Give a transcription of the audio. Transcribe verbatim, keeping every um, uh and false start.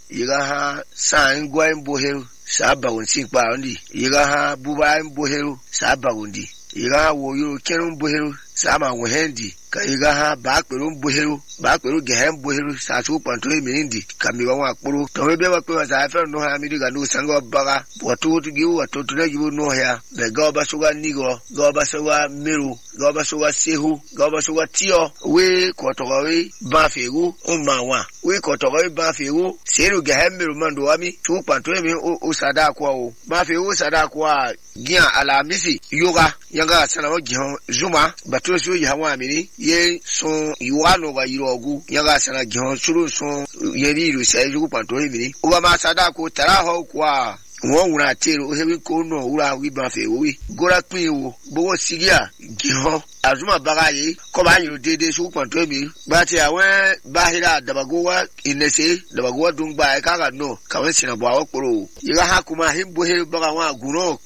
yiga ha san gwa mboheru saba wonsi pa ndi yiga ha buba mboheru saba wondi yiga ha woyo kenu mboheru sama wohendi ka yiga ha ba pelu mboheru ba pelu gehe mboheru sa su panto emindi kamiwa wa kpuru to be ba pe za fa no ha mi diga no sango baga watu tu giwu watu tu na giwu no ya be go ba suga nigo go ba suga meru go ba suga sehu go ba suga tio we ko to we ba fegu o ma wa we ko to we ba fegu seru gehe meru mando wami tu panto emi o sada kwa o ba fegu sada kwa gia alamisi yoga yanga sana gihon zuma batu su yi hawa mini ye son yuano ba yirogu yanga sana gihon suru son yeri ru sai ju panto mini o ma sada ko tara ho kwa won wura tero o hebi ko no wura wi ba fe wi gora pin wo bowo sigia gihon azuma bagaye ko ba yiru dede su panto mi ba ti awen bahira dabagowa inese dabagowa dungba e kaga no kawen sina bo awokoro yiga hakuma himbo he baga wa guno